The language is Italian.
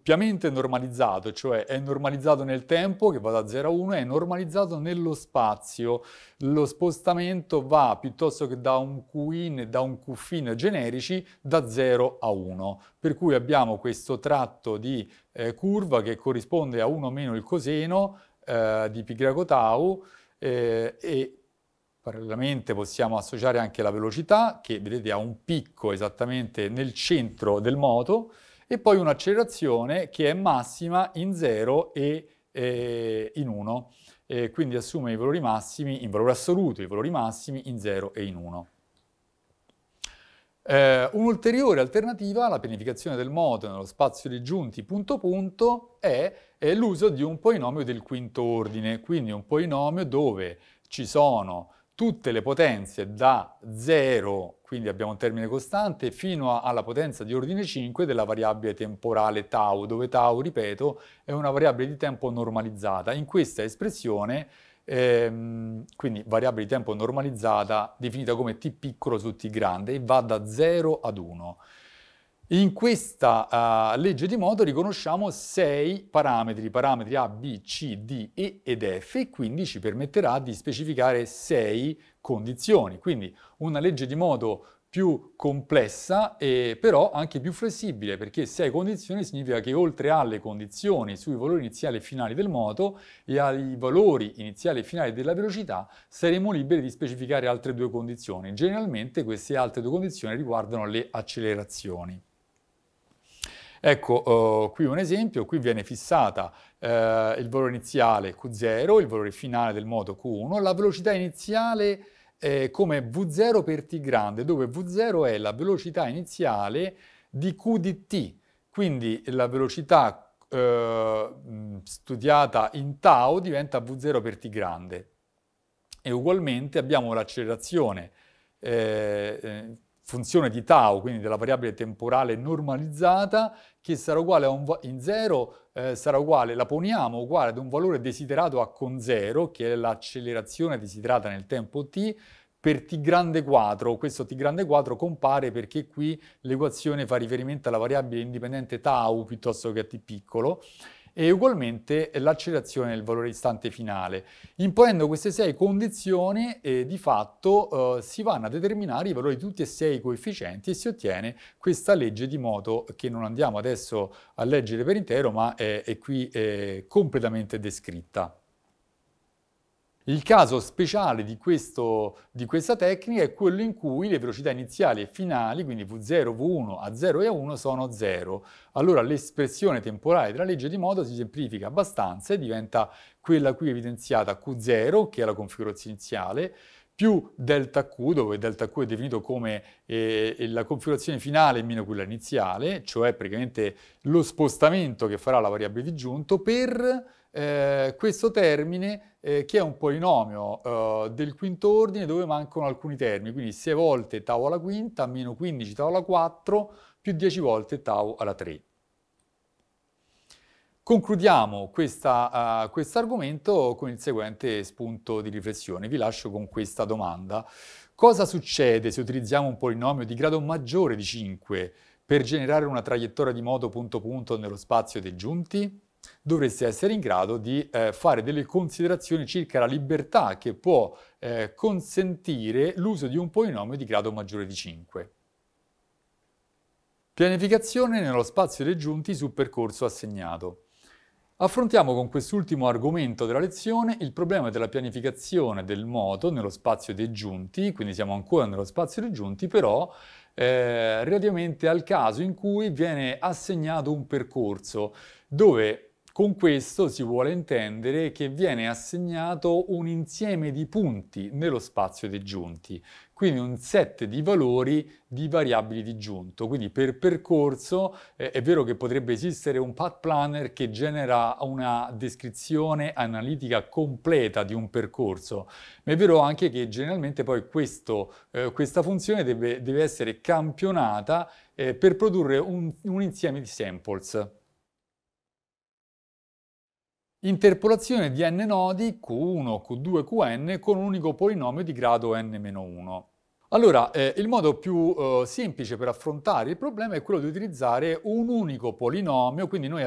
doppiamente normalizzato, cioè è normalizzato nel tempo, che va da 0 a 1, è normalizzato nello spazio. Lo spostamento va, piuttosto che da un Qin e da un Qfin generici, da 0 a 1. Per cui abbiamo questo tratto di curva che corrisponde a 1 meno il coseno di pi greco tau, e parallelamente possiamo associare anche la velocità, che vedete ha un picco esattamente nel centro del moto, e poi un'accelerazione che è massima in 0 e in 1, e quindi assume i valori massimi, in valore assoluto, i valori massimi in 0 e in 1. Un'ulteriore alternativa alla pianificazione del moto nello spazio dei giunti punto punto è l'uso di un polinomio del quinto ordine, quindi un polinomio dove ci sono tutte le potenze da 0, quindi abbiamo un termine costante, fino alla potenza di ordine 5 della variabile temporale tau, dove tau, ripeto, è una variabile di tempo normalizzata. In questa espressione, quindi variabile di tempo normalizzata definita come t piccolo su t grande, e va da 0 ad 1. In questa legge di moto riconosciamo 6 parametri A, B, C, D, E ed F, e quindi ci permetterà di specificare 6 condizioni. Quindi una legge di moto più complessa e però anche più flessibile, perché 6 condizioni significa che oltre alle condizioni sui valori iniziali e finali del moto e ai valori iniziali e finali della velocità saremo liberi di specificare altre 2 condizioni. Generalmente queste altre 2 condizioni riguardano le accelerazioni. Ecco, qui un esempio, qui viene fissata il valore iniziale Q0, il valore finale del moto Q1, la velocità iniziale come V0 per t grande, dove V0 è la velocità iniziale di Q di t, quindi la velocità studiata in tau diventa V0 per t grande. E ugualmente abbiamo l'accelerazione funzione di tau, quindi della variabile temporale normalizzata, che sarà uguale a in 0, sarà uguale, la poniamo uguale ad un valore desiderato a con 0, che è l'accelerazione desiderata nel tempo t, per t grande quadro. Questo t grande quadro compare perché qui l'equazione fa riferimento alla variabile indipendente tau piuttosto che a t piccolo, e ugualmente l'accelerazione del valore istante finale. Imponendo queste 6 condizioni, di fatto si vanno a determinare i valori di tutti e 6 i coefficienti e si ottiene questa legge di moto che non andiamo adesso a leggere per intero, ma è qui completamente descritta. Il caso speciale di questa tecnica è quello in cui le velocità iniziali e finali, quindi V0, V1, A0 e A1, sono 0. Allora l'espressione temporale della legge di moto si semplifica abbastanza e diventa quella qui evidenziata Q0, che è la configurazione iniziale, più delta Q, dove delta Q è definito come la configurazione finale meno quella iniziale, cioè praticamente lo spostamento che farà la variabile di giunto, per questo termine che è un polinomio del quinto ordine dove mancano alcuni termini, quindi 6 volte tau alla quinta, meno 15 tau alla 4, più 10 volte tau alla 3. Concludiamo questo argomento con il seguente spunto di riflessione. Vi lascio con questa domanda. Cosa succede se utilizziamo un polinomio di grado maggiore di 5 per generare una traiettoria di moto punto punto nello spazio dei giunti? Dovreste essere in grado di fare delle considerazioni circa la libertà che può consentire l'uso di un polinomio di grado maggiore di 5. Pianificazione nello spazio dei giunti su percorso assegnato. Affrontiamo con quest'ultimo argomento della lezione il problema della pianificazione del moto nello spazio dei giunti, quindi siamo ancora nello spazio dei giunti, però relativamente al caso in cui viene assegnato un percorso, dove con questo si vuole intendere che viene assegnato un insieme di punti nello spazio dei giunti, quindi un set di valori di variabili di giunto. Quindi per percorso è vero che potrebbe esistere un path planner che genera una descrizione analitica completa di un percorso, ma è vero anche che generalmente poi questa funzione deve essere campionata per produrre un insieme di samples. Interpolazione di n nodi Q1, Q2, Qn con un unico polinomio di grado n-1. Allora, il modo più semplice per affrontare il problema è quello di utilizzare un unico polinomio, quindi noi